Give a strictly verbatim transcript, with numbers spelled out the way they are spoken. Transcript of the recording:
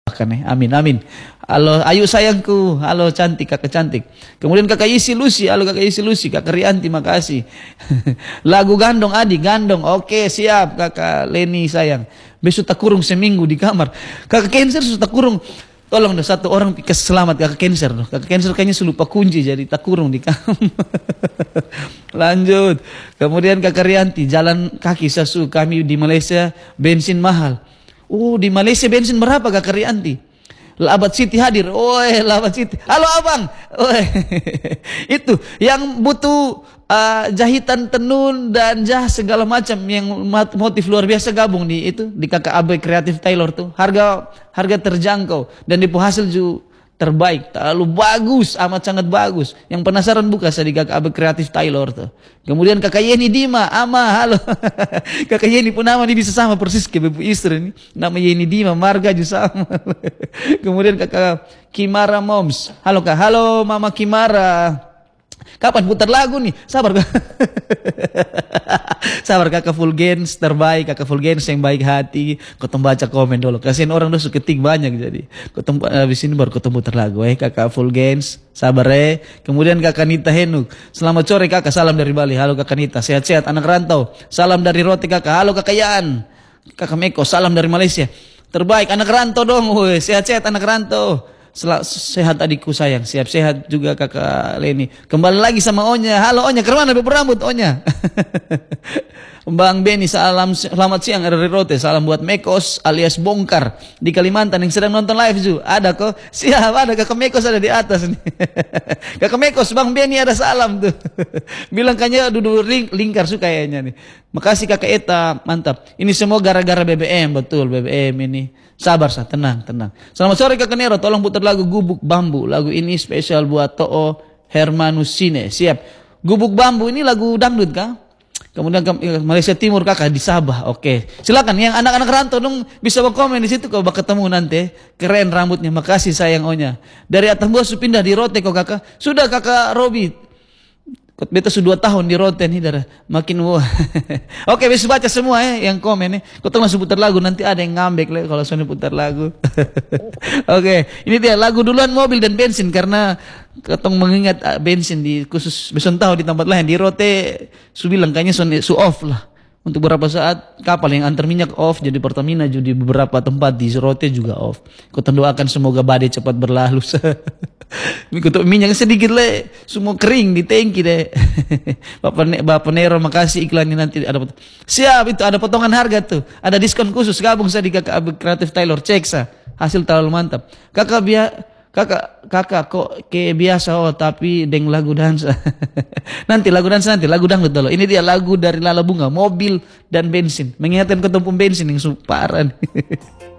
Kan, eh. Amin, amin. Halo, ayu sayangku. Halo cantik, kakak cantik. Kemudian kakak Isi Lucy. Halo kakak Isi Lucy. Kakak Rianti, makasih. Lagu gandong, Adi, gandong. Oke, siap kakak Leni sayang. Besok tak kurung seminggu di kamar. Kakak Cancer sudah tak kurung. Tolong dong satu orang pikas selamat kakak Cancer. Kakak Cancer kayaknya lupa kunci jadi tak kurung di kamar. Lanjut. Kemudian kakak Rianti. Jalan kaki sasu kami di Malaysia. Bensin mahal. Oh, di Malaysia bensin berapa kakak Rianti? Labat City hadir. Oi, Labat City. Halo abang. Oi. Itu yang butuh uh, jahitan tenun dan jah segala macam yang motif luar biasa gabung di itu di kakak Abe Kreatif Tailor tuh. Harga harga terjangkau dan di hasil juga terbaik, terlalu bagus, amat sangat bagus. Yang penasaran buka saya di kakak Abe Kreatif Tailor tuh. Kemudian kakak Yeni Dima, ama, halo. Kakak Yeni pun nama dia bisa sama persis ke ibu istri ini. Nama Yeni Dima, marga juga sama. Kemudian kakak Kimara Moms, halo kak, halo mama Kimara. Kapan putar lagu nih? Sabar kak. Sabar kakak Fulgens terbaik, kakak Fulgens yang baik hati. Kau baca komen dulu. Kasihan orang tuh ketik banyak jadi. Kau habis ini baru kau putar lagu. Eh kakak Fulgens, sabar eh. Kemudian kakak Nita Henuk. Selamat sore kakak, salam dari Bali. Halo kakak Nita, sehat-sehat anak rantau. Salam dari Roti kakak. Halo kakak Yan. Kakak Meko, salam dari Malaysia. Terbaik anak rantau dong. Woi, sehat-sehat anak rantau. Sel sehat adikku sayang, siap sehat juga kakak Leni. Kembali lagi sama Onya. Halo Onya, kemana berambut Onya? Bang Beni, salam selamat siang dari Rote. Salam buat Mekos alias Bongkar di Kalimantan yang sedang nonton live Zu. Ada kok? Siap, ada kakak Mekos ada di atas nih. Kakak Mekos, Bang Beni ada salam tuh. Bilang kayaknya duduk ling lingkar suka kayaknya nih. Makasih kakak Eta, mantap. Ini semua gara-gara B B M, betul B B M ini. Sabar sah, tenang, tenang. Selamat sore kakak Nero, tolong putar lagu Gubuk Bambu. Lagu ini spesial buat To'o Hermanusine. Siap. Gubuk Bambu ini lagu dangdut kah? Kemudian ke Malaysia Timur kakak di Sabah. Oke. Silakan yang anak-anak rantau dong bisa berkomen di situ kalau bakal ketemu nanti. Keren rambutnya. Makasih sayang Onya. Dari atas bos pindah di Rote kok kakak. Sudah kakak Robi. Beta sudah dua tahun di Rote nih darah. Makin wah. Oke, bisa baca semua ya yang komen nih. Kau tuh masuk putar lagu nanti ada yang ngambek lah kalau Sony putar lagu. Oke, ini dia lagu duluan mobil dan bensin karena ketong mengingat bensin di khusus beson tahu di tempat lain di Rote su bilang kayaknya Sony su off lah. Untuk beberapa saat kapal yang antar minyak off jadi Pertamina juga di beberapa tempat di Rote juga off. Kau doakan semoga badai cepat berlalu. Untuk minyak sedikit le, semua kering di tangki deh. Bapak Bapak Nero makasih iklannya nanti ada siap itu ada potongan harga tuh, ada diskon khusus gabung saya di kakak Abe Kreatif Tailor cek sa hasil terlalu mantap. Kakak biar kakak kakak kok kayak biasa oh tapi deng lagu dansa. Nanti lagu dansa nanti lagu dangdut dulu. Ini dia lagu dari Lala Bunga mobil dan bensin mengingatkan ke tumpung bensin yang parah.